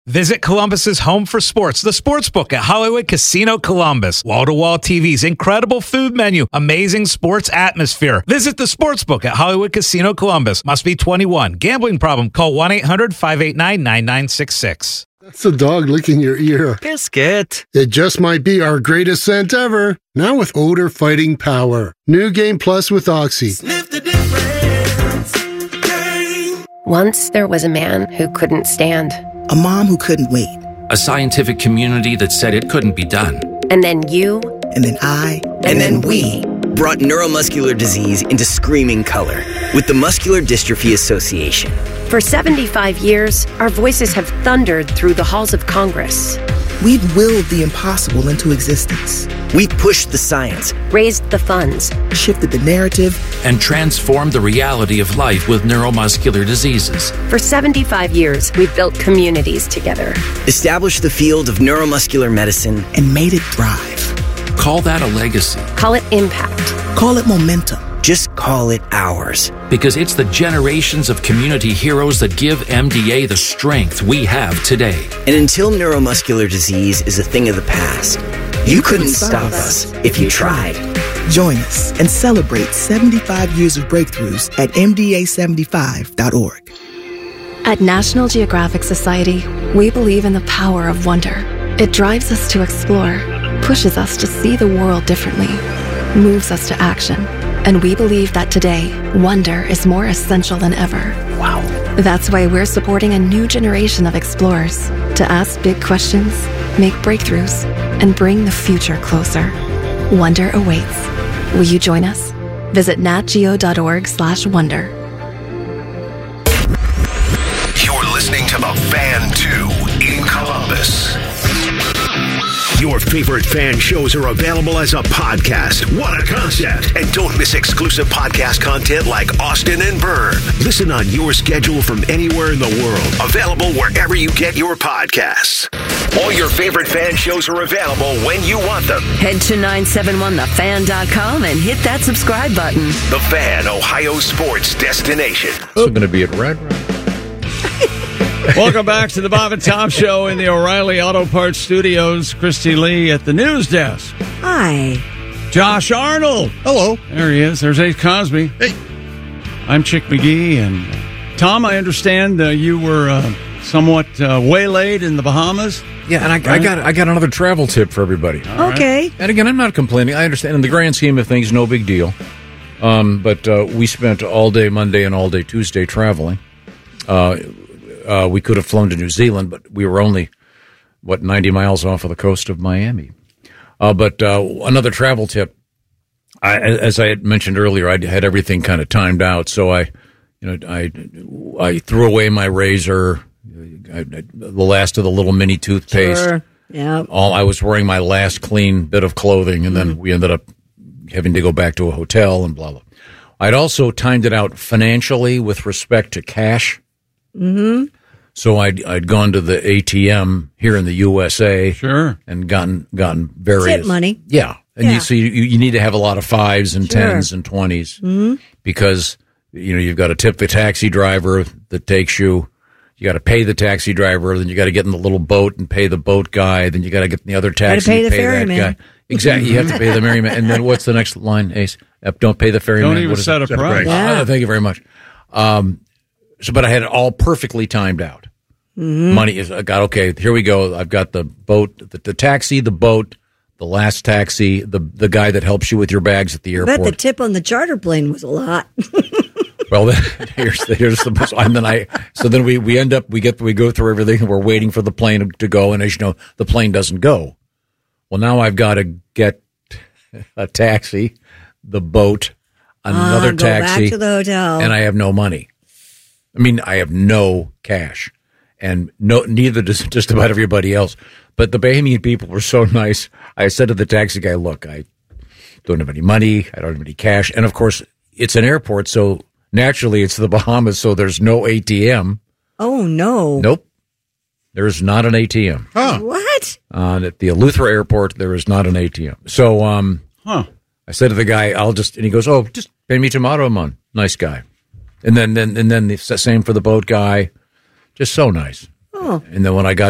Visit Columbus's home for sports, the Sportsbook at Hollywood Casino Columbus. Wall-to-wall TVs, incredible food menu, amazing sports atmosphere. Visit the Sportsbook at Hollywood Casino Columbus. Must be 21. Gambling problem? Call 1-800-589-9966. That's the dog licking your ear. Biscuit. It just might be our greatest scent ever. Now with odor fighting power. New Game Plus with Oxy. Sniff the difference. Game. Once there was a man who couldn't stand. A mom who couldn't wait. A scientific community that said it couldn't be done. And then you. And then I. And then we brought neuromuscular disease into screaming color with the Muscular Dystrophy Association. For 75 years, our voices have thundered through the halls of Congress. We've willed the impossible into existence. We pushed the science, Raised the funds. Shifted the narrative. And transformed the reality of life with neuromuscular diseases. For 75 years, we've built communities together. established the field of neuromuscular medicine, And made it thrive. Call that a legacy. Call it impact. Call it momentum. just call it ours. Because it's the generations of community heroes that give MDA the strength we have today. And until neuromuscular disease is a thing of the past, you couldn't stop us if you tried. Join us and celebrate 75 years of breakthroughs at MDA75.org. At National Geographic Society, we believe in the power of wonder. It drives us to explore, pushes us to see the world differently, moves us to action. And we believe that today, wonder is more essential than ever. Wow. That's why we're supporting a new generation of explorers to ask big questions, make breakthroughs, and bring the future closer. Wonder awaits. Will you join us? Visit natgeo.org/wonder. You're listening to The Fan 2 in Columbus. Your favorite fan shows are available as a podcast. What a concept. And don't miss exclusive podcast content like Austin and Vern. Listen on your schedule from anywhere in the world. Available wherever you get your podcasts. All your favorite fan shows are available when you want them. Head to 971thefan.com and hit that subscribe button. The Fan, Ohio sports destination. So going to be at Red Rock. Welcome back to the Bob and Tom Show in the O'Reilly Auto Parts Studios. Christy Lee at the news desk. Hi. Josh Arnold. Hello. There he is. There's Ace Cosby. Hey. I'm Chick McGee. And Tom, I understand you were somewhat waylaid in the Bahamas. Yeah, and I got another travel tip for everybody. Okay. Right. And again, I'm not complaining. I understand in the grand scheme of things, no big deal. But we spent all day Monday and all day Tuesday traveling. We could have flown to New Zealand, but we were only, 90 miles off of the coast of Miami. But another travel tip, as I had mentioned earlier, I had everything kind of timed out. So I threw away my razor, the last of the little mini toothpaste. Sure. Yeah. I was wearing my last clean bit of clothing, and then we ended up having to go back to a hotel and blah, blah. I'd also timed it out financially with respect to cash. Mm-hmm. So I'd gone to the ATM here in the USA, sure, and gotten various tip money. Yeah, and yeah. You need to have a lot of 5s and sure. 10s and 20s mm-hmm. because you've got to tip the taxi driver that takes you. You got to pay the taxi driver, then you got to get in the little boat and pay the boat guy. Then you got to get in the other taxi, pay the that ferryman. guy. Exactly, you have to pay the ferryman. And then what's the next line, Ace? Don't pay the ferryman. Don't even set a price. Yeah. Thank you very much. But I had it all perfectly timed out. Mm-hmm. Money is, I got, okay, here we go. I've got the boat, the taxi, the boat, the last taxi, the guy that helps you with your bags at the airport. I bet the tip on the charter plane was a lot. Well, here's the, and then so then we end up, we go through everything and we're waiting for the plane to go. And as you know, the plane doesn't go. Well, now I've got to get a taxi, the boat, another go taxi. back to the hotel. And I have no money. I mean, I have no cash, and neither does just about everybody else. But the Bahamian people were so nice. I said to the taxi guy, look, I don't have any money. I don't have any cash. And, of course, it's an airport, so naturally it's the Bahamas, so there's no ATM. Oh, no. Nope. There's not an ATM. Huh. What? At the Eleuthera Airport, there is not an ATM. So I said to the guy, and he goes, oh, just pay me tomorrow a month. Nice guy. And then the same for the boat guy. Just so nice. Oh. And then when I got